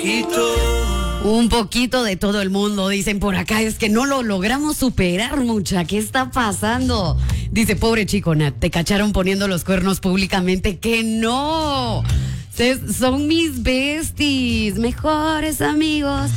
Un poquito de todo el mundo, dicen por acá, es que no lo logramos superar, mucha. ¿Qué está pasando? Dice, pobre chico, Nat, te cacharon poniendo los cuernos públicamente. ¡Que no! Son mis besties, mejores amigos.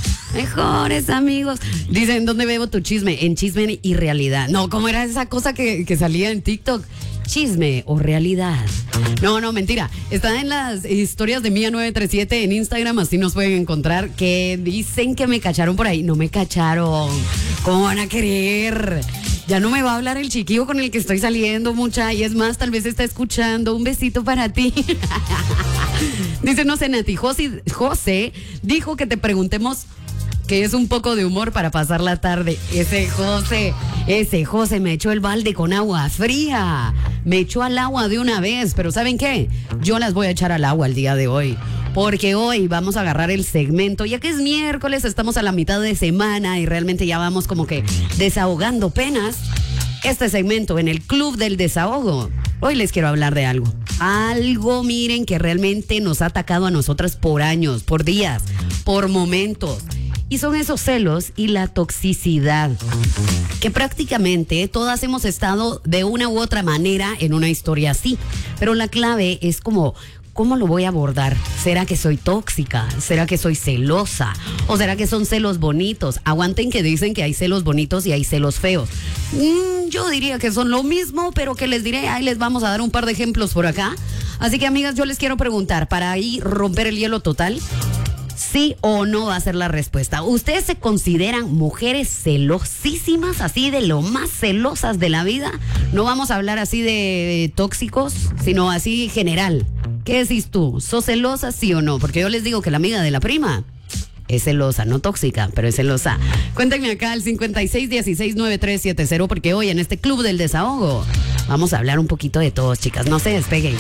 Dicen, ¿dónde veo tu chisme? En Chisme y Realidad. No, ¿cómo era esa cosa que salía en TikTok? Chisme o realidad. No, mentira. Está en las historias de Mía 937 en Instagram, así nos pueden encontrar, que dicen que me cacharon por ahí. No me cacharon. ¿Cómo van a creer? Ya no me va a hablar el chiquillo con el que estoy saliendo, mucha. Y es más, tal vez está escuchando. Un besito para ti. Dice, no sé, Nati. José dijo que te preguntemos que es un poco de humor para pasar la tarde. Ese José me echó el balde con agua fría. Me echó al agua de una vez. Pero ¿saben qué? Yo las voy a echar al agua el día de hoy. Porque hoy vamos a agarrar el segmento. Ya que es miércoles, estamos a la mitad de semana y realmente ya vamos como que desahogando penas. Este segmento en el Club del Desahogo. Hoy les quiero hablar de algo. Algo, miren, que realmente nos ha atacado a nosotras por años, por días, por momentos. Y son esos celos y la toxicidad, que prácticamente todas hemos estado de una u otra manera en una historia así. Pero la clave es como, ¿cómo lo voy a abordar? ¿Será que soy tóxica? ¿Será que soy celosa? ¿O será que son celos bonitos? Aguanten que dicen que hay celos bonitos y hay celos feos. Yo diría que son lo mismo, pero que les diré, ahí les vamos a dar un par de ejemplos por acá. Así que, amigas, yo les quiero preguntar, para ahí romper el hielo total, ¿sí o no va a ser la respuesta? ¿Ustedes se consideran mujeres celosísimas, así de lo más celosas de la vida? No vamos a hablar así de tóxicos, sino así general. ¿Qué decís tú? ¿Sos celosa, sí o no? Porque yo les digo que la amiga de la prima es celosa, no tóxica, pero es celosa. Cuéntenme acá al 56169370, porque hoy en este Club del Desahogo vamos a hablar un poquito de todos, chicas. No se despeguen.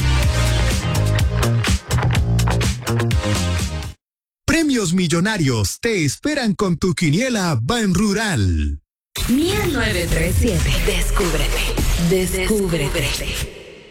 Premios millonarios te esperan con tu quiniela Ban Rural. Mía 937. Descúbrete.